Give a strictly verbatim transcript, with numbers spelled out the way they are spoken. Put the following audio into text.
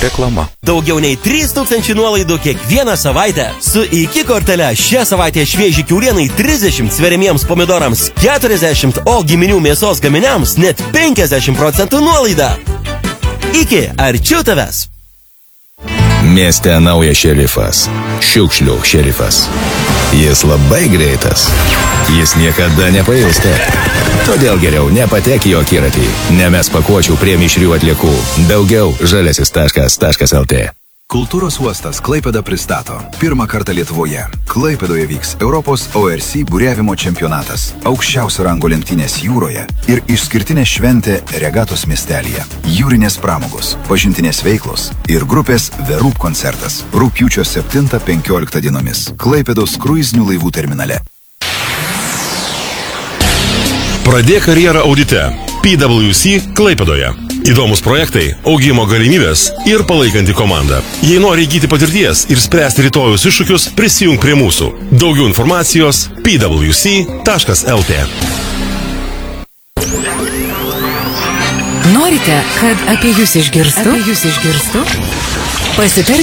Reklama. Daugiau nei trys tūkstančiai nuolaidų kiekvieną savaitę. Su iki kortele šią savaitę švieži kiaulienai trisdešimt, sveriamiems pomidorams keturiasdešimt, o giminių mėsos gaminiams net penkiasdešimt procentų nuolaida. Iki, arčiau tavęs. Mieste naujas šerifas. Šiukšlių šerifas. Jis labai greitas. Jis niekada nepailsta. Todėl geriau nepatek į jo akiratį. Nemes pakuočių prie mišrių atliekų. Daugiau žaliasis taškas el tė. Kultūros uostas Klaipėda pristato. Pirmą kartą Lietuvoje. Klaipėdoje vyks Europos O R C buriavimo čempionatas. Aukščiausio rango lenktynės jūroje ir išskirtinė šventė regatos miestelyje. Jūrinės pramogos, pažintinės veiklos ir grupės The Roop koncertas. Rugpjūčio septintą penkioliktą dienomis. Klaipėdos kruizinių laivų terminale. Pradėk karjerą audite. P W C Klaipėdoje. Įdomus projektai, augimo galimybės ir palaikanti komanda. Jei nori įgyti patirties ir spręsti rytojus iššūkius, prisijung prie mūsų. Daugiau informacijos P W C taškas el tė. Norite, kad apie jūs išgirstų? Apie jūs išgirstų? Pasitarkite.